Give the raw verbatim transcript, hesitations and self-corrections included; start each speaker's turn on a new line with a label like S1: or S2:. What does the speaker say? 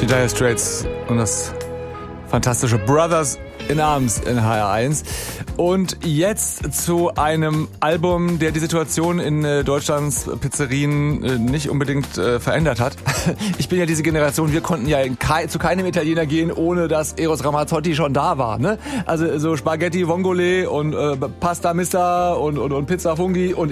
S1: Die Dire Straits und das fantastische Brothers in Arms in H R eins. Und jetzt zu einem Album, der die Situation in äh, Deutschlands Pizzerien äh, nicht unbedingt äh, verändert hat. Ich bin ja diese Generation, wir konnten ja in kei- zu keinem Italiener gehen, ohne dass Eros Ramazzotti schon da war. Ne? Also so Spaghetti Vongole und äh, Pasta Mista und, und, und Pizza Fungi und